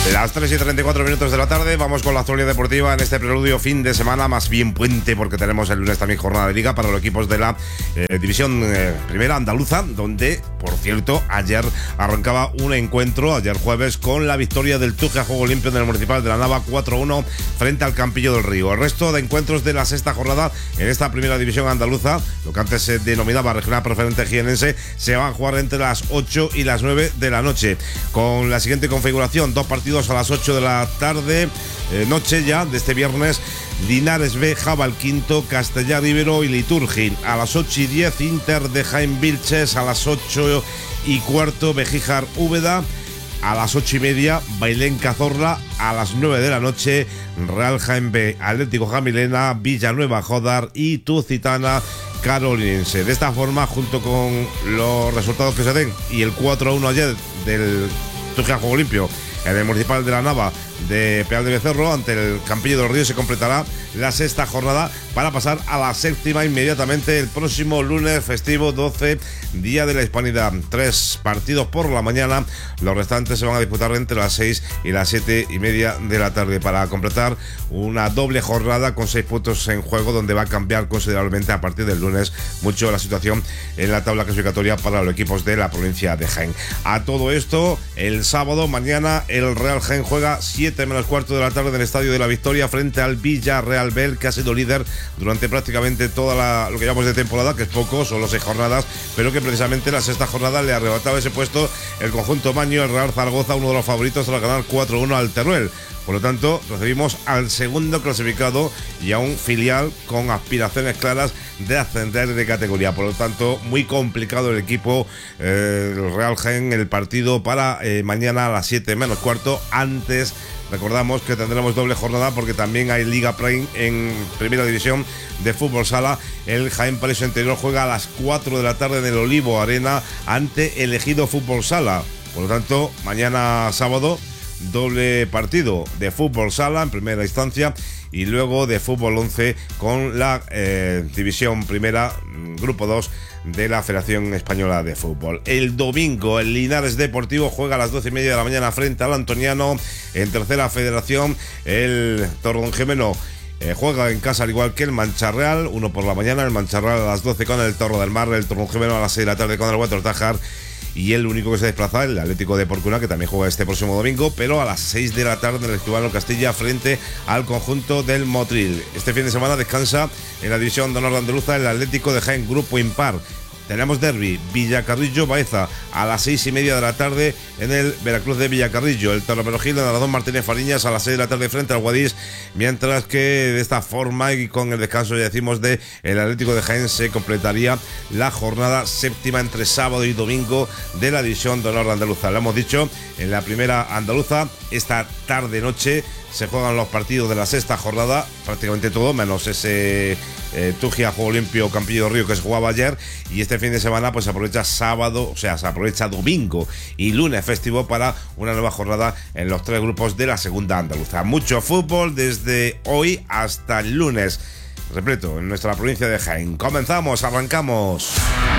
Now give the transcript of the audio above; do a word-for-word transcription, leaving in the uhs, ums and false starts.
Las tres y treinta y cuatro minutos de la tarde, vamos con la actualidad deportiva en este preludio fin de semana, más bien puente, porque tenemos el lunes también jornada de liga para los equipos de la eh, división eh, primera andaluza, donde, por cierto, ayer arrancaba un encuentro, ayer jueves, con la victoria del Tugia Juego Limpio en el Municipal de la Nava cuatro uno frente al Campillo del Río. El resto de encuentros de la sexta jornada en esta primera división andaluza, lo que antes se denominaba Regional Preferente Jienense, se van a jugar entre las ocho y las nueve de la noche, con la siguiente configuración: dos partidos a las ocho de la tarde, eh, noche ya de este viernes: Linares B, Jabal Quinto, Castellar Ibero y Liturgi. A las ocho y diez, Inter de Jaén Vilches. A las ocho y cuarto, Bejíjar Úbeda. A las ocho y media, Bailén Cazorla. A las nueve de la noche, Real Jaén B, Atlético Jamilena, Villanueva Jodar y Tucitana Carolinense. De esta forma, junto con los resultados que se den y el cuatro a uno ayer del Tugia Juego Limpio en el Municipal de la Nava de Peal de Becerro ante el Campillo del Río, se completará la sexta jornada para pasar a la séptima inmediatamente el próximo lunes festivo doce, Día de la Hispanidad. Tres partidos por la mañana, los restantes se van a disputar entre las seis y las siete y media de la tarde para completar una doble jornada con seis puntos en juego, donde va a cambiar considerablemente a partir del lunes mucho la situación en la tabla clasificatoria para los equipos de la provincia de Jaén. A todo esto, el sábado mañana el Real Jaén juega siete menos cuarto de la tarde en el Estadio de la Victoria frente al Villarreal B, que ha sido líder durante prácticamente toda la, lo que llamamos de temporada, que es poco, solo seis jornadas, pero que precisamente la sexta jornada le arrebataba ese puesto el conjunto maño, el Real Zaragoza, uno de los favoritos tras ganar cuatro uno al Teruel. Por lo tanto, recibimos al segundo clasificado y a un filial con aspiraciones claras de ascender de categoría. Por lo tanto, muy complicado el equipo, eh, el Real Jaén, el partido para eh, mañana a las siete menos cuarto. Antes, recordamos que tendremos doble jornada porque también hay Liga Prime en Primera División de Fútbol Sala. El Jaén Paraíso Interior juega a las cuatro de la tarde en el Olivo Arena ante el Ejido Fútbol Sala. Por lo tanto, mañana sábado, doble partido de Fútbol Sala en primera instancia y luego de Fútbol once con la eh, División Primera, Grupo dos de la Federación Española de Fútbol. El domingo, el Linares Deportivo juega a las doce y media de la mañana frente al Antoniano. En tercera federación, el Torredonjimeno Eh, juega en casa al igual que el Mancharreal, uno por la mañana, el Mancharreal a las doce con el Torro del Mar, el Torredonjimeno a las seis de la tarde con el Huetor Tájar, y el único que se desplaza, el Atlético de Porcuna, que también juega este próximo domingo, pero a las seis de la tarde en el Escribano Castilla frente al conjunto del Motril. Este fin de semana descansa en la división de honor de Andaluza el Atlético de Jaén, Grupo Impar. Tenemos derbi, Villacarrillo Baeza a las seis y media de la tarde en el Veracruz de Villacarrillo. El Torreperogil en Aradón Martínez Fariñas a las seis de la tarde frente al Guadix. Mientras que de esta forma y con el descanso, ya decimos, de el Atlético de Jaén, se completaría la jornada séptima entre sábado y domingo de la división de honor de Andaluza. Lo hemos dicho, en la primera andaluza, esta tarde noche se juegan los partidos de la sexta jornada, prácticamente todo, menos ese eh, Tugia Juego Limpio Campillo del Río que se jugaba ayer, y este fin de semana pues se aprovecha sábado, o sea, se aprovecha domingo y lunes festivo para una nueva jornada en los tres grupos de la segunda andaluza. Mucho fútbol desde hoy hasta el lunes, repleto, en nuestra provincia de Jaén. Comenzamos, arrancamos.